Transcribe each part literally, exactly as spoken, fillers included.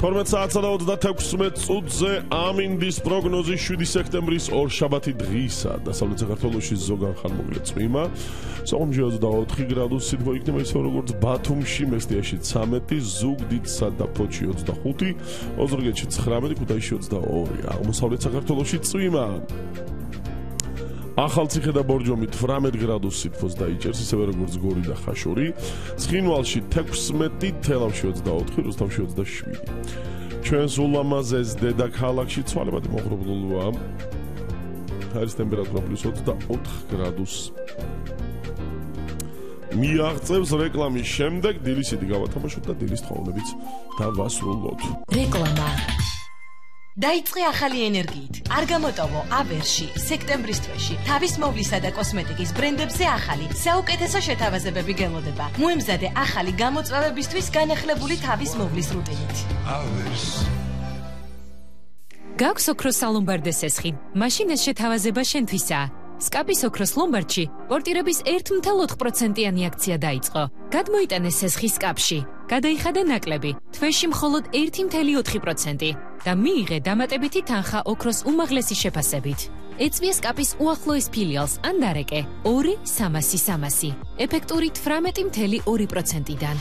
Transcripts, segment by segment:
თორმეტ საათსა და ოცდათექვსმეტ წუთზე ამინდის პროგნოზი შვიდი სექტემბრის ორშაბათი დღისა. დასავლეთ საქართველოში ზოგან ხანმოკლე წვიმა. სოხუმში ოცდაოთხი გრადუსი სითბო იქნება ისე როგორც ბათუმში, მესტიაში ცამეტი, ზუგდიდსა და ფოთში ოცდახუთი, ოზურგეთში ცხრამეტი, ქუთაისში ოცდაორი. აღმოსავლეთ საქართველოში წვიმა. ახალციხე და ბორჯომი თვრამეტ გრადუსს სითბოს დაიჭერს, ისევე როგორც გორი და ხაშური. ცხინვალში თექვსმეტი, თელავში ოცდაოთხი, რუსთავში ოცდაშვიდი. ჩვენს ულამაზეს დედაქალაქში ცვალებადი მოღრუბლულობაა. არის ტემპერატურა პლუს ოცდაოთხ გრადუსს. მიაღწევს რეკლამის შემდეგ დილისიდი გავათამაშოთ და დილის თხოვნებიც დავასრულოთ. რეკლამა დაიწყე ახალი ენერგიით. არ გამოტოვო აბერში სექტემბრის თვეში თავის მოვლისა და კოსმეტიკის ბრენდებზე ახალი საუკეთესო შეთავაზებები გელოდება. მოემზადე ახალი გამოწვევებისთვის განახლებული თავის მოვლის რუტინით. აბერს გაქვს ოქროს სალომბარდე სესხი. მაშინ ეს შეთავაზება შენთვისაა. სკაპის ოქროს ლომბარდში პორტირების ერთ წუთი ოთხ პროცენტიანი აქცია დაიწყო. გადმოიტანე სესხი სკაპში. გადაიხადე ნაკლები, თვეში მხოლოდ ერთი წუთი ოთხი პროცენტი და მიიღე დამატებითი თანხა ოქროს უმაღლესი შეფასებით. ეწვია სკაპის უახლოეს ფილიალს ან დარეკე ორი სამასი სამასი, ეფექტური თვრამეტი წუთი ორი პროცენტიდან.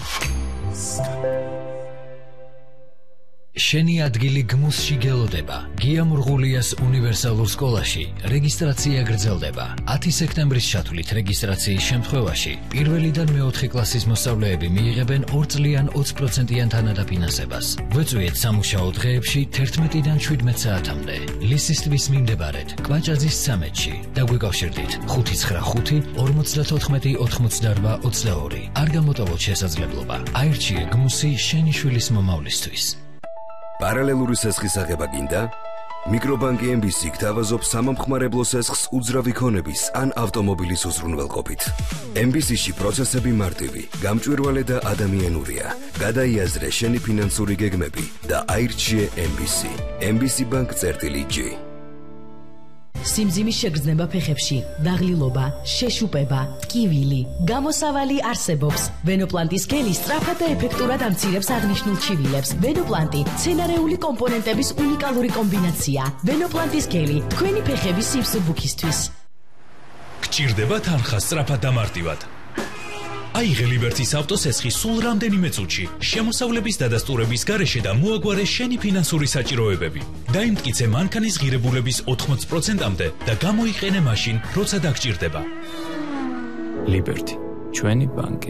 შენი ადგილი გმუსში გელოდება. გია მურღულიას უნივერსალურ სკოლაში რეგისტრაცია გრძელდება. ათი სექტემბრის ჩათვლით რეგისტრაციის შემთხვევაში პირველიდან მეოთხე კლასის მოსწავლეები მიიღებენ ორ წლიან ოცი პროცენტიან თანადაფინანსებას. გვეწვიეთ სამუშაო დღეებში თერთმეტიდან შვიდმეტ საათამდე. ლისის ტბის მიმდებარედ, კვაჭაძის ცამეტში. დაგვიკავშირდით ხუთი ცხრა ხუთი ორმოცდათოთხმეტი ოთხმოცდარვა ოცდაორი. არ გამოტოვოთ შესაძლებლობა. აირჩიე გმუსი შენი შვილის მომავლისთვის. პარალელური სესხის აღება გინდა? მიკრობანკი ემ ბი სი გთავაზობს სამომხმარებლო სესხს უძრავი ქონების ან ავტომობილის უზრუნველყოფით. ემ ბი სი-ში პროცესები მარტივი, გამჭვირვალე და ადამიანურია. გადაიაზრე შენი ფინანსური გეგმები და აირჩიე ემ ბი სი. ემ ბი სი ბანკ წერტილი ჯი. სიმძიმის შეგრძნება ფეხებში, დაღლილობა, შეშუპება, ტკივილი, გამოსავალი არსებობს. ვენოპლანტის გელი სწრაფად და ეფექტურად ამცირებს აღნიშნულ ჩივილებს. ვენოპლანტი მცენარეული კომპონენტების უნიკალური კომბინაცია. ვენოპლანტის გელი თქვენი ფეხების სივსუბუქისთვის. გჭირდება თანხა სწრაფად და მარტივად. აიღე ლიბერტის ავტოსესხი სულ რამდენიმე წუთში, შემოსავლების დადასტურების გარეშე და მოაგვარე შენი ფინანსური საჭიროებები. დაიმტკიცე მანქანის ღირებულების ოთხმოცი პროცენტამდე და გამოიყენე მაშინ, როცა დაგჭირდება. ლიბერტი, ჩვენი ბანკი.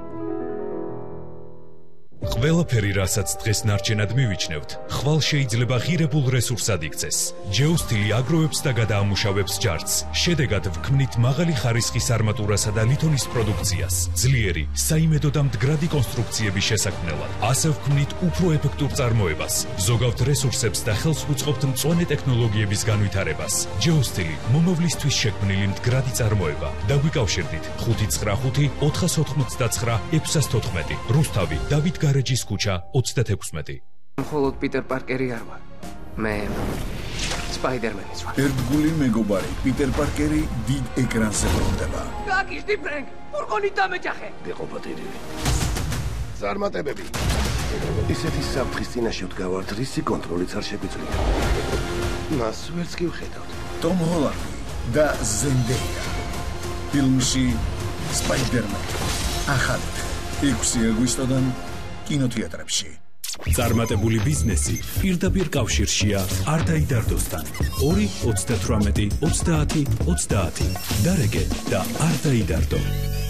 ყველაფერი, რასაც დღეს ნარჩენად მივიჩნევთ, ხვალ შეიძლება ღირებულ რესურსად იქცეს. ჯეოსტილი აგროვებს და გადაამუშავებს ჯარცს. შედეგად ვქმნით მაღალი ხარისხის არმატურასა და ლითონის პროდუქციას, ძლიერი, საიმედო და მდგრადი კონსტრუქციების შესაქმნელად. ასე ვქმნით უფრო ეფექტურ წარმოებას, ზოგავთ რესურსებს და ხელს ვუწყობთ მწვანე ტექნოლოგიების განვითარებას. ჯეოსტილი მომავლისთვის შექმნილი მდგრადი წარმოება. დაგვიკავშირდით ხუთი ცხრა ხუთი ოთხას ოთხმოცდაცხრა ექვსას თოთხმეტი. რუსთავი, დავით გარეჯის ქუჩა ოცდათექვსმეტი. მხოლოდ პიტერ პარკერი არ ვარ. მე სპაიდერმენიც ვარ. ერთგული მეგობარი პიტერ პარკერი დიდ ეკრანზე ბრუნდება. გაგიშდი ფრენკ, ფურგონით დამეჯახე. დეყობადები. ზარმატებები. ისეთი საფრთხის წინაშე ვდგავართ, რისი კონტროლიც არ შეგვიძლია. მას ვერც კი ვხედავთ. ტომ ჰოლანდი და ზენდეია. ფილმში სპაიდერმენი. ახალი ექვსი აგვისტოდან კინოთეატრებში. წარმატებული ბიზნესი პირდაპირ კავშირშია არ დაიდარდოსთან. ორი ოცდათვრამეტი ოცდაათი ოცდაათი. დარეკე და არ დაიდარდო.